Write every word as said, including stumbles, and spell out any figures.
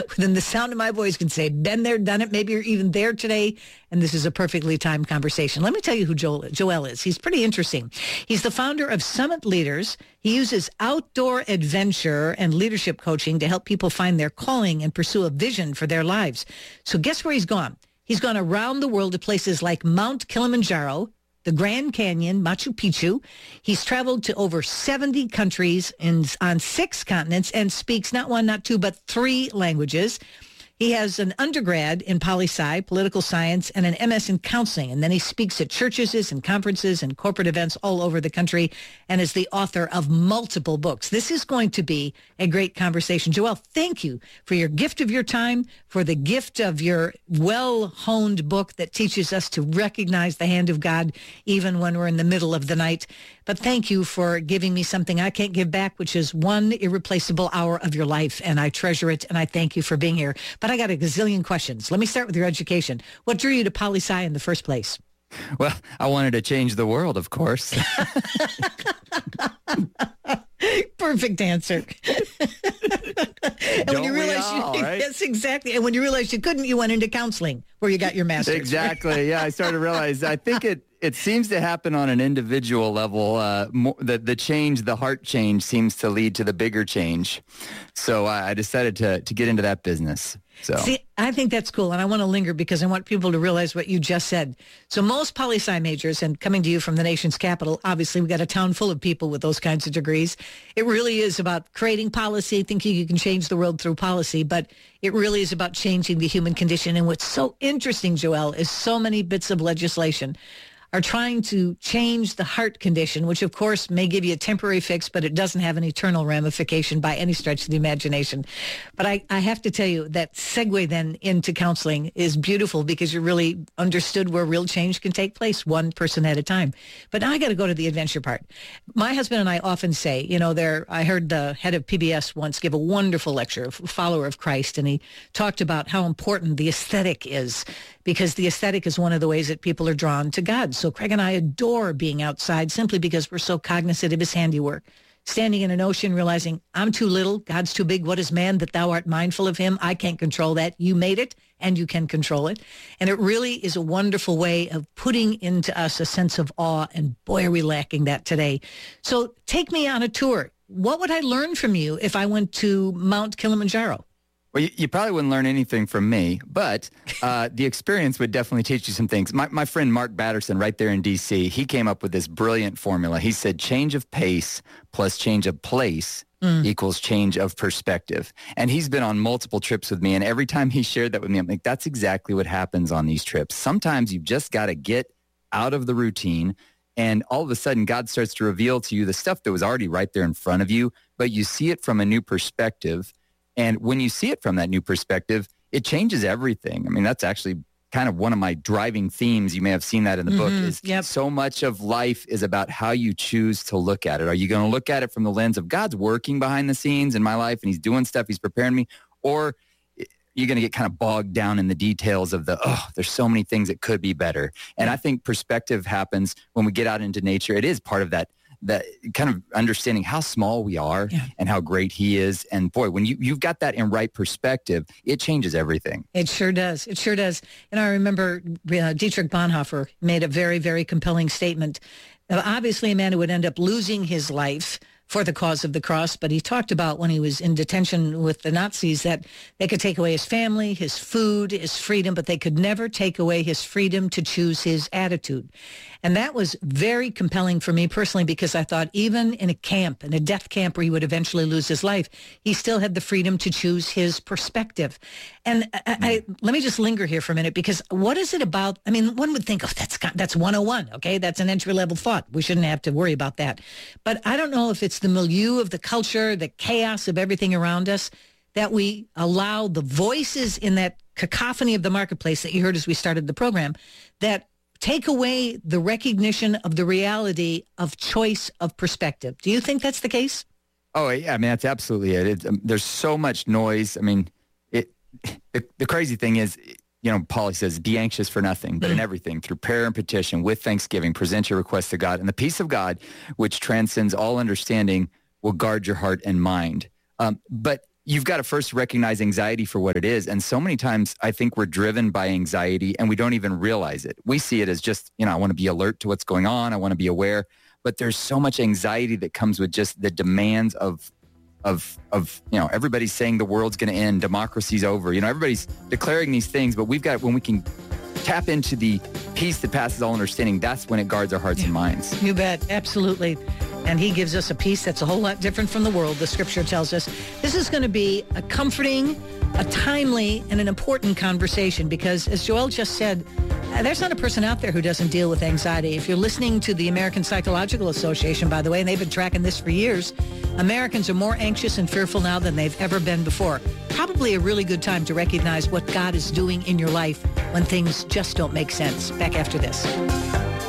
within the sound of my voice can say, been there, done it. Maybe you're even there today, and this is a perfectly timed conversation. Let me tell you who Joel, Joel is. He's pretty interesting. He's the founder of Summit Leaders. He uses outdoor adventure and leadership coaching to help people find their calling and pursue a vision for their lives. So guess where he's gone? He's gone around the world to places like Mount Kilimanjaro, the Grand Canyon, Machu Picchu. He's traveled to over seventy countries in, on six continents and speaks not one, not two, but three languages. He has an undergrad in poli-sci, political science, and an M S in counseling. And then he speaks at churches and conferences and corporate events all over the country and is the author of multiple books. This is going to be a great conversation. Joel, thank you for your gift of your time, for the gift of your well-honed book that teaches us to recognize the hand of God even when we're in the middle of the night. But thank you for giving me something I can't give back, which is one irreplaceable hour of your life. And I treasure it, and I thank you for being here. But I got a gazillion questions. Let me start with your education. What drew you to poli-sci in the first place? Well, I wanted to change the world, of course. Perfect answer. And Don't when you we realized all, you, right? yes, exactly. And when you realized you couldn't, you went into counseling where you got your master's. Exactly. Yeah, I started to realize. I think it it seems to happen on an individual level. Uh, more, the the change, the heart change, seems to lead to the bigger change. So I, I decided to to get into that business. So See, I think that's cool, and I want to linger because I want people to realize what you just said. So most poli-sci majors, and coming to you from the nation's capital, obviously we got a town full of people with those kinds of degrees. It really is about creating policy, thinking you can change the world through policy, but it really is about changing the human condition. And what's so interesting, Joel, is so many bits of legislation are trying to change the heart condition, which of course may give you a temporary fix, but it doesn't have an eternal ramification by any stretch of the imagination. But I, I have to tell you that segue then into counseling is beautiful because you really understood where real change can take place, one person at a time. But now I got to go to the adventure part. My husband and I often say, you know, there, I heard the head of P B S once give a wonderful lecture, a follower of Christ, and he talked about how important the aesthetic is, because the aesthetic is one of the ways that people are drawn to God. So Craig and I adore being outside simply because we're so cognizant of his handiwork. Standing in an ocean, realizing I'm too little, God's too big. What is man that thou art mindful of him? I can't control that. You made it and you can control it. And it really is a wonderful way of putting into us a sense of awe. And boy, are we lacking that today. So take me on a tour. What would I learn from you if I went to Mount Kilimanjaro? Well, you, you probably wouldn't learn anything from me, but uh, the experience would definitely teach you some things. My, my friend Mark Batterson right there in D C, he came up with this brilliant formula. He said change of pace plus change of place mm. equals change of perspective. And he's been on multiple trips with me, and every time he shared that with me, I'm like, that's exactly what happens on these trips. Sometimes you've just got to get out of the routine, and all of a sudden God starts to reveal to you the stuff that was already right there in front of you, but you see it from a new perspective. And when you see it from that new perspective, it changes everything. I mean, that's actually kind of one of my driving themes. You may have seen that in the mm-hmm. book, is yep. so much of life is about how you choose to look at it. Are you going to look at it from the lens of God's working behind the scenes in my life and he's doing stuff, he's preparing me? Or you're going to get kind of bogged down in the details of the, oh, there's so many things that could be better. And I think perspective happens when we get out into nature. It is part of that that kind of understanding how small we are yeah. and how great he is. And boy, when you, you've got that in right perspective, it changes everything. It sure does. It sure does. And I remember uh, Dietrich Bonhoeffer made a very, very compelling statement. Uh, obviously, a man who would end up losing his life for the cause of the cross, but he talked about when he was in detention with the Nazis that they could take away his family, his food, his freedom, but they could never take away his freedom to choose his attitude. And that was very compelling for me personally, because I thought even in a camp, in a death camp where he would eventually lose his life, he still had the freedom to choose his perspective. And I, I, let me just linger here for a minute, because what is it about? I mean, one would think, oh, that's that's one oh one, okay? That's an entry-level thought. We shouldn't have to worry about that. But I don't know if it's the milieu of the culture, the chaos of everything around us, that we allow the voices in that cacophony of the marketplace that you heard as we started the program, that take away the recognition of the reality of choice of perspective. Do you think that's the case? Oh, yeah. I mean, that's absolutely it. It's, um, there's so much noise. I mean, it. The, the crazy thing is, you know, Paul says, be anxious for nothing, but mm. in everything, through prayer and petition, with thanksgiving, present your requests to God. And the peace of God, which transcends all understanding, will guard your heart and mind. Um, but you've got to first recognize anxiety for what it is. And so many times I think we're driven by anxiety and we don't even realize it. We see it as just, you know, I want to be alert to what's going on. I want to be aware. But there's so much anxiety that comes with just the demands of, of, of, you know, everybody's saying the world's going to end, democracy's over. You know, everybody's declaring these things, but we've got, when we can tap into the peace that passes all understanding, that's when it guards our hearts and minds. You bet. Absolutely. And he gives us a peace that's a whole lot different from the world, the scripture tells us. This is going to be a comforting, a timely, and an important conversation because, as Joel just said, uh, there's not a person out there who doesn't deal with anxiety. If you're listening to the American Psychological Association, by the way, and they've been tracking this for years, Americans are more anxious and fearful now than they've ever been before. Probably a really good time to recognize what God is doing in your life when things just don't make sense. Back after this.